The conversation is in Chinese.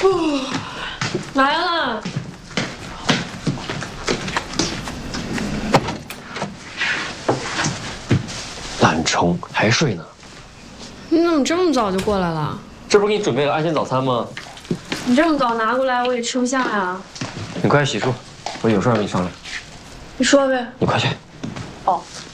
来了。 懒虫还睡呢？ 你怎么这么早就过来了？ 这不是给你准备了安全早餐吗？ 你这么早拿过来，我也吃不下呀。 你快去洗漱，我有事要跟你商量。 你说呗。 你快去。 哦。